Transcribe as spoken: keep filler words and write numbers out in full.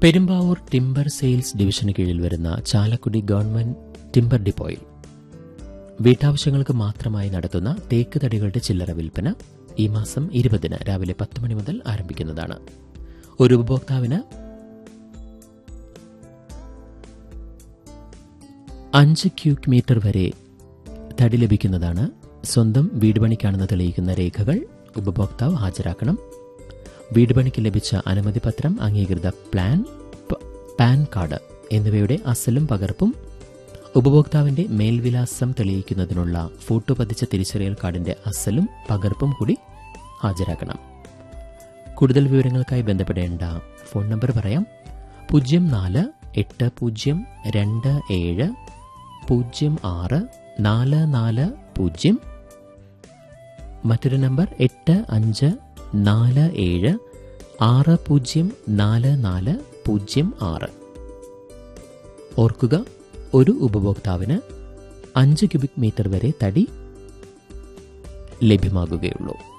Perumbavoor timber sales ഡിവിഷന് കീഴിൽ വരുന്ന Chalakudy government timber ഡിപ്പോയിൽ വീട്ടാവശ്യങ്ങൾക്ക് മാത്രമായി നടത്തുന്ന തേക്ക് തടികളുടെ ചില്ലറ വിൽപ്പന ഈ മാസം ഇരുപതിന് രാവിലെ പത്ത് മണി മുതൽ ആരംഭിക്കുന്നതാണ്. ഒരു ഉപഭോക്താവിന് അഞ്ച് ക്യൂബിക് മീറ്റർ വരെ തടി ലഭിക്കുന്നതാണ്. സ്വന്തം വീട് പണിക്കാണെന്ന് തെളിയിക്കുന്ന രേഖകൾ ഉപഭോക്താവ് ഹാജരാക്കണം. വീട് പണിക്ക് ലഭിച്ച അനുമതി പത്രം, അംഗീകൃത പ്ലാൻ, പാൻ കാർഡ് എന്നിവയുടെ അസലും പകർപ്പും ഉപഭോക്താവിന്റെ മേൽവിലാസം തെളിയിക്കുന്നതിനുള്ള ഫോട്ടോ പതിച്ച തിരിച്ചറിയൽ കാർഡിന്റെ അസലും പകർപ്പും കൂടി ഹാജരാക്കണം. കൂടുതൽ വിവരങ്ങൾക്കായി ബന്ധപ്പെടേണ്ട ഫോൺ നമ്പർ പറയാം: പൂജ്യം നാല് എട്ട് പൂജ്യം രണ്ട് ഏഴ് പൂജ്യം ആറ് നാല് നാല് പൂജ്യം. മറ്റൊരു നമ്പർ എട്ട് അഞ്ച് നാല് ഏഴ് ആറ് പൂജ്യം നാല് നാല് പൂജ്യം ആറ്. ഓർക്കുക, ഒരു ഉപഭോക്താവിന് അഞ്ച് ക്യൂബിക് മീറ്റർ വരെ തടി ലഭ്യമാകുകയുള്ളൂ.